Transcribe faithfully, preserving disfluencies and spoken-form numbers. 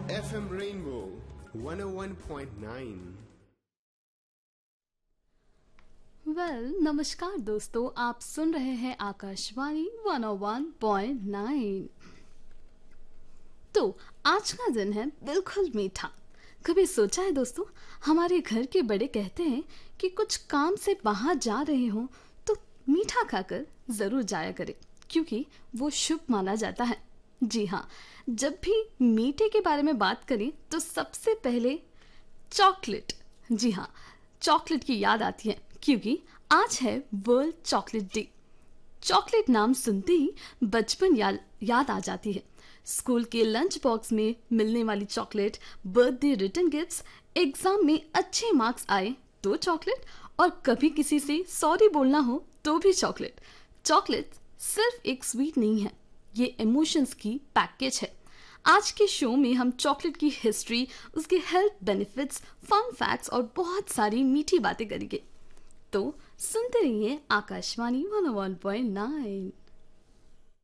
F M Rainbow one oh one point nine। Well well, नमस्कार दोस्तों, आप सुन रहे हैं Akashvani one oh one point nine। तो आज का दिन है बिल्कुल मीठा। कभी सोचा है दोस्तों, हमारे घर के बड़े कहते हैं कि कुछ काम से बाहर जा रहे हो तो मीठा खाकर जरूर जाया करें, क्योंकि वो शुभ माना जाता है। जी हाँ, जब भी मीठे के बारे में बात करें तो सबसे पहले चॉकलेट, जी हाँ, चॉकलेट की याद आती है, क्योंकि आज है वर्ल्ड चॉकलेट डे। चॉकलेट नाम सुनते ही बचपन या, याद आ जाती है। स्कूल के लंच बॉक्स में मिलने वाली chocolate, birthday return gifts, exam में अच्छे मार्क्स आए तो चॉकलेट, और कभी किसी से सॉरी बोलना हो तो भी चॉकलेट। चॉकलेट सिर्फ एक स्वीट नहीं है, ये इमोशंस की पैकेज है। आज के शो में हम चॉकलेट की हिस्ट्री, उसके हेल्थ बेनिफिट्स, फन फैक्ट्स और बहुत सारी मीठी बातें करेंगे। तो सुनते रहिए Akashvani one oh one point nine।